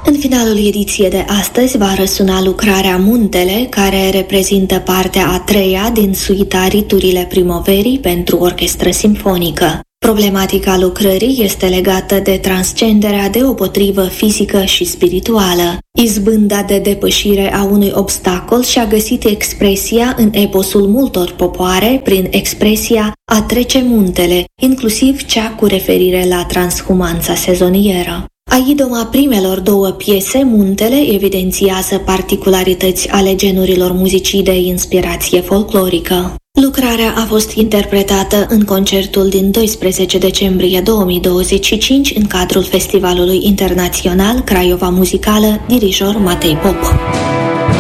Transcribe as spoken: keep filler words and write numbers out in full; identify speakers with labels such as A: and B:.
A: În finalul ediției de astăzi va răsuna lucrarea Muntele, care reprezintă partea a treia din suita Riturile primăverii pentru orchestră simfonică. Problematica lucrării este legată de transcenderea deopotrivă fizică și spirituală. Izbânda de depășire a unui obstacol și-a găsit expresia în eposul multor popoare prin expresia a trece muntele, inclusiv cea cu referire la transhumanța sezonieră. Aidoma primelor două piese, Muntele, evidențiază particularități ale genurilor muzicii de inspirație folclorică. Lucrarea a fost interpretată în concertul din doisprezece decembrie două mii douăzeci și cinci în cadrul Festivalului Internațional Craiova Muzicală, dirijor Matei Pop.